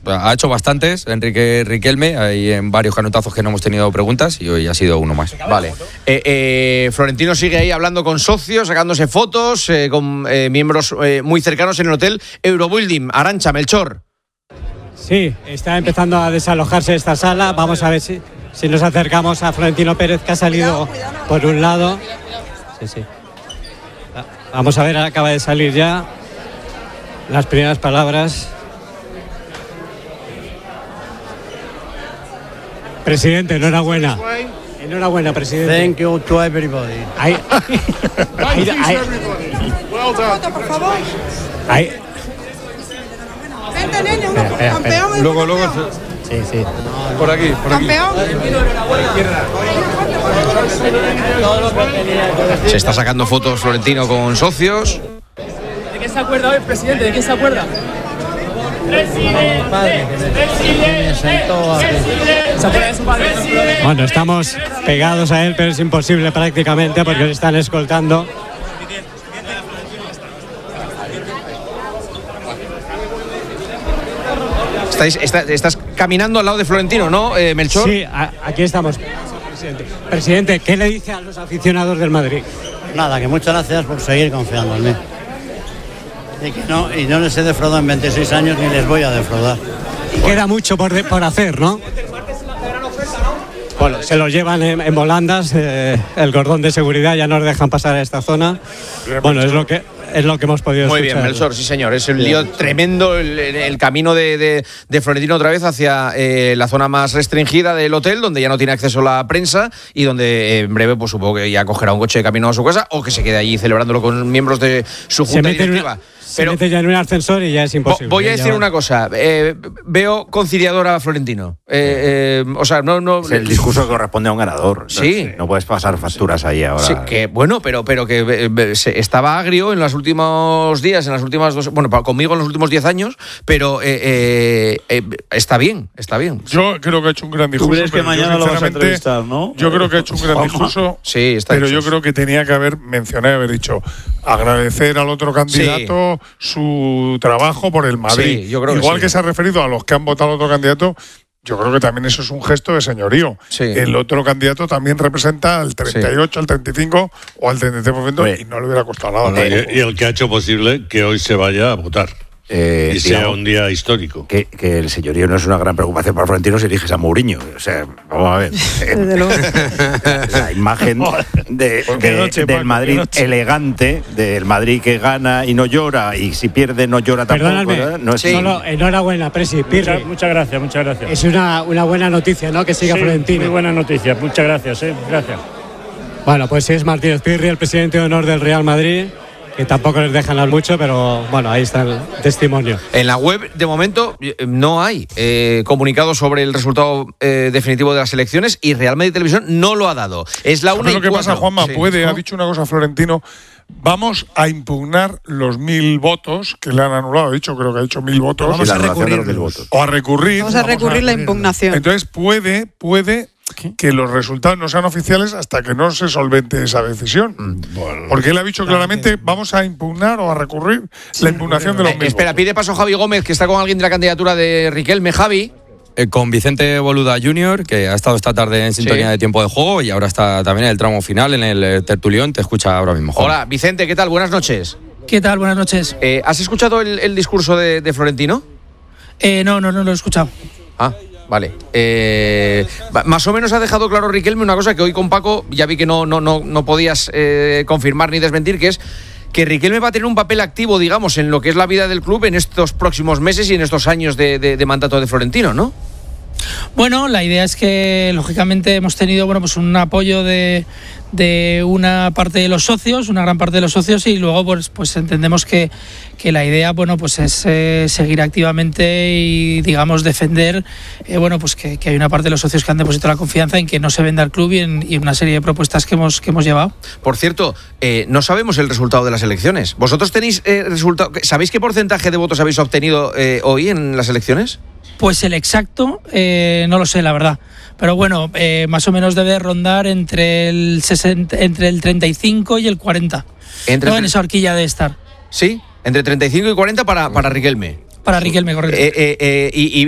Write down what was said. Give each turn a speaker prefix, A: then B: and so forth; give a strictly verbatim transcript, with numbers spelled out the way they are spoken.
A: ha hecho bastantes, Enrique Riquelme, hay en varios canutazos que no hemos tenido preguntas y hoy ha sido uno más.
B: Vale. Eh, eh, Florentino sigue ahí hablando con socios, sacándose fotos, eh, con eh, miembros eh, muy cercanos en el hotel Eurobuilding. Arantxa, Melchor.
C: Sí, está empezando a desalojarse esta sala. Vamos a ver si, si nos acercamos a Florentino Pérez, que ha salido por un lado. Sí, sí. Vamos a ver, acaba de salir ya las primeras palabras. Presidente, enhorabuena. Enhorabuena, presidente.
D: Thank you to everybody.
C: Ahí, ahí, ahí,
E: Well done. Por favor.
C: ahí.
E: Vente, nene, uno,
C: Espera, espera,
E: campeón.
C: espera.
A: Luego, luego.
C: Sí, sí.
A: Por aquí, por aquí.
E: Campeón.
B: Se está sacando fotos Florentino con socios.
F: ¿De qué se acuerda hoy, presidente? ¿De qué se acuerda? Presidente, presidente, ¿se acuerda de su padre?
C: Bueno, estamos pegados a él, pero es imposible prácticamente porque le están escoltando.
B: Estáis, está, estás caminando al lado de Florentino, ¿no, eh, Melchor?
C: Sí, a- aquí estamos. Presidente. Presidente, ¿qué le dice a los aficionados del Madrid?
D: Nada, que muchas gracias por seguir confiando en mí. Y que no, y no les he defraudado en veintiséis años ni les voy a defraudar.
C: Y queda mucho por, de- por hacer, ¿no? Bueno, se lo llevan en, en volandas, eh, el cordón de seguridad, ya no nos dejan pasar a esta zona. Bueno, es lo que es lo que hemos podido
B: Muy
C: escuchar.
B: bien, Melchor, sí señor. Es un lío tremendo el, el camino de, de, de Florentino otra vez hacia eh, la zona más restringida del hotel, donde ya no tiene acceso la prensa y donde eh, en breve, pues supongo que ya cogerá un coche de camino a su casa o que se quede allí celebrándolo con miembros de su
C: Se
B: junta
C: mete, en
B: directiva.
C: una, se mete ya en un ascensor y ya es imposible.
B: Voy a
C: Ya
B: decir
C: va.
B: una cosa. Eh, veo conciliador a Florentino. Eh, eh, o sea, no, no.
G: Es el discurso que corresponde a un ganador.
B: Sí.
G: No, no puedes pasar facturas ahí ahora.
B: Sí, que bueno, pero, pero que eh, eh, se- estaba agrio en los últimos días, en las últimas dos. Bueno, pa- conmigo en los últimos diez años, pero eh, eh, eh, está bien, está bien.
H: Yo creo que ha hecho un gran discurso.
I: ¿Tú crees que
H: pero yo,
I: mañana lo vas a
H: sinceramente,
I: entrevistar, no?
H: Yo creo que ha hecho un gran
I: Juanma.
H: discurso.
B: Sí, está
H: Pero
B: hecho
H: yo
B: eso.
H: creo que tenía que haber mencionado y haber dicho agradecer al otro candidato su trabajo por el Madrid.
B: Sí, yo creo que
H: Igual
B: sí.
H: que se ha referido a los que han votado al otro candidato. Yo creo que también eso es un gesto de señorío.
B: Sí.
H: El otro candidato también representa al treinta y ocho, al treinta y cinco o al treinta y tres por ciento
G: Oye.
H: y no le hubiera costado nada.
J: Bueno, y, y el que ha hecho posible que hoy se vaya a votar
G: Eh,
J: y sea
G: digamos
J: un día histórico.
G: que, que el señorío no es una gran preocupación para Florentino si eliges a Mourinho. O sea, vamos a ver. La imagen de,
H: Qué
G: de-
H: noche,
G: del
H: Paco, qué
G: Madrid
H: noche.
G: elegante, del Madrid que gana y no llora, y si pierde no llora tampoco.
C: Perdóname,
G: ¿verdad? No es
C: solo enhorabuena, Presi, Pirri.
I: Muchas, muchas gracias, muchas gracias.
C: Es una, una buena noticia, ¿no? Que siga
I: Sí,
C: Florentino.
I: muy buenas noticias, muchas gracias, eh, gracias.
C: Bueno, pues sí, es Martínez Pirri, el presidente de honor del Real Madrid, que tampoco les dejan hablar mucho, pero bueno, ahí está el testimonio.
B: En la web, de momento, eh, no hay eh, comunicado sobre el resultado eh, definitivo de las elecciones y Real Madrid Televisión no lo ha dado. Es la una
H: ¿Sabes
B: y
H: lo que
B: cuatro.
H: pasa, Juanma?
B: Sí.
H: Puede, ha dicho una cosa Florentino. Vamos a impugnar los mil votos que le han anulado. Ha dicho, creo que ha dicho mil votos.
G: Sí, la anulación de los mil votos.
H: O a recurrir.
E: Vamos a recurrir la impugnación.
H: Entonces puede, puede que los resultados no sean oficiales hasta que no se solvente esa decisión. Porque él ha dicho claramente, vamos a impugnar o a recurrir la impugnación de los
B: Eh,
H: mil
B: espera,
H: votos.
B: pide paso Javi Gómez, que está con alguien de la candidatura de Riquelme. Javi.
A: Eh, con Vicente Boluda junior, que ha estado esta tarde en sintonía
B: Sí.
A: de tiempo de juego y ahora está también en el tramo final, en el eh, tertulión. Te escucha ahora mismo, Juan.
B: Hola, Vicente, ¿qué tal? Buenas noches.
F: ¿Qué tal? Buenas noches.
B: Eh, ¿Has escuchado el, el discurso de, de Florentino?
F: Eh, no, no, no lo he escuchado.
B: Ah, vale. Eh, va- más o menos ha dejado claro Riquelme una cosa que hoy con Paco ya vi que no, no, no, no podías eh, confirmar ni desmentir, que es que Riquelme va a tener un papel activo, digamos, en lo que es la vida del club en estos próximos meses y en estos años de, de, de mandato de Florentino, ¿no?
F: Bueno, la idea es que lógicamente hemos tenido bueno pues un apoyo de, de una parte de los socios, una gran parte de los socios, y luego pues, pues entendemos que, que la idea bueno pues es eh, seguir activamente y digamos defender eh, bueno pues que, que hay una parte de los socios que han depositado la confianza en que no se venda el club y en y una serie de propuestas que hemos que hemos llevado.
B: Por cierto, eh, no sabemos el resultado de las elecciones. ¿Vosotros tenéis eh, resultado? ¿Sabéis qué porcentaje de votos habéis obtenido eh, hoy en las elecciones?
F: Pues el exacto eh, no lo sé, la verdad. Pero bueno, eh, más o menos debe rondar entre el sesenta, entre el treinta y cinco y el cuarenta.
B: Entre
F: No,
B: tre-
F: en esa horquilla de estar.
B: Sí, entre treinta y cinco y cuarenta para, para Riquelme.
F: Para Riquelme, correcto.
B: Eh, eh, eh, y, y